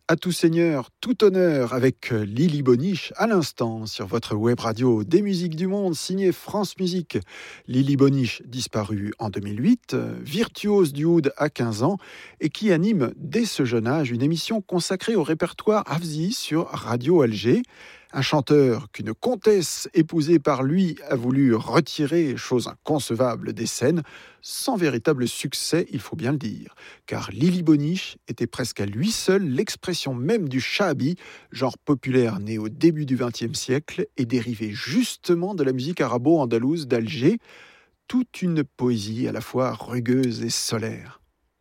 À tout seigneur, tout honneur avec Lily Boniche à l'instant sur votre web radio des musiques du monde signée France Musique. Lily Boniche, disparue en 2008, virtuose du oud à 15 ans et qui anime dès ce jeune âge une émission consacrée au répertoire Hafzi sur Radio Alger. Un chanteur qu'une comtesse épousée par lui a voulu retirer, chose inconcevable, des scènes, sans véritable succès, il faut bien le dire. Car Lily Boniche était presque à lui seul l'expression même du shahabi, genre populaire né au début du XXe siècle et dérivé justement de la musique arabo-andalouse d'Alger, toute une poésie à la fois rugueuse et solaire.